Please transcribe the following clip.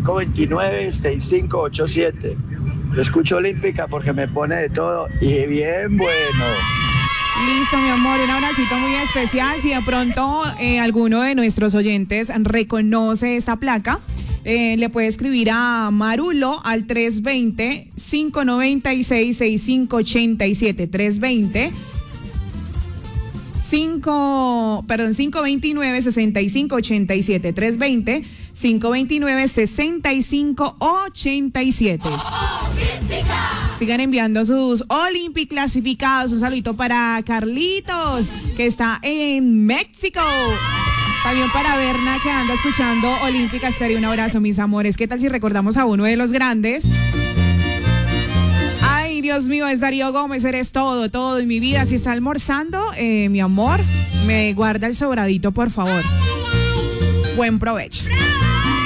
529-6587. Yo escucho Olímpica porque me pone de todo y bien bueno. Listo, mi amor, un abracito muy especial. Si de pronto alguno de nuestros oyentes reconoce esta placa, le puede escribir a Marulo al 320-596-6587. 529-6587. 320-529-6587. Sigan enviando sus Olympic clasificados. Un saludito para Carlitos, que está en México. También para Berna, que anda escuchando Olímpica Estéreo. Un abrazo, mis amores. ¿Qué tal si recordamos a uno de los grandes? Ay, Dios mío, es Darío Gómez. Eres todo, todo en mi vida. Si está almorzando, mi amor, me guarda el sobradito, por favor. Buen provecho.